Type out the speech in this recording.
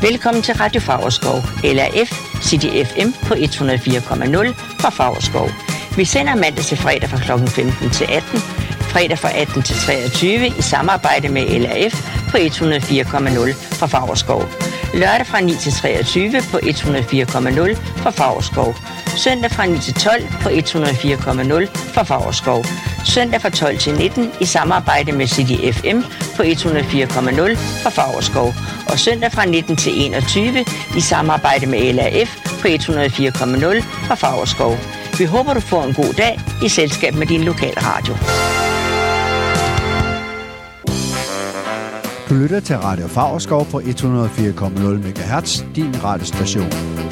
Velkommen til Radio Favrskov, LRF City FM på 104,0 fra Favrskov. Vi sender mandag til fredag fra kl. 15 til 18, fredag fra 18 til 23 i samarbejde med LRF på 104,0 fra Favrskov. Lørdag fra 9 til 23 på 104,0 fra Favrskov. Søndag fra 9 til 12 på 104,0 fra Favrskov. Søndag fra 12 til 19 i samarbejde med City FM på 104,0 fra Favrskov. Og søndag fra 19 til 21 i samarbejde med LRF på 104,0 fra Favrskov. Vi håber, du får en god dag i selskab med din lokalradio. Du lytter til Radio Favrskov på 104,0 MHz, din radiostation.